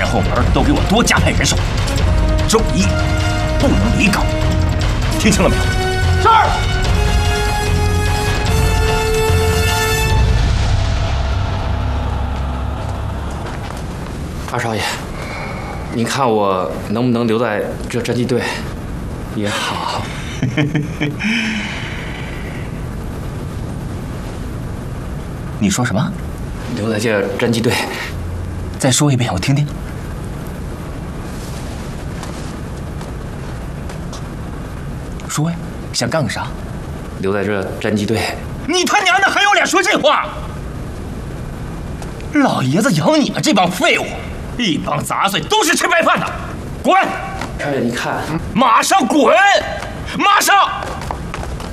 前后门都给我多加派人手，周一不能离岗，听清了没有？是。 二少爷，您看我能不能留在这侦缉队也好。 你说什么？ 留在这侦缉队。 再说一遍，我听听。说呀，想干个啥？ 留在这侦缉队。 你他娘的还有脸说这话？老爷子养你们这帮废物，一帮杂碎，都是吃白饭的，滚！ 少爷，你看， 马上滚！马上！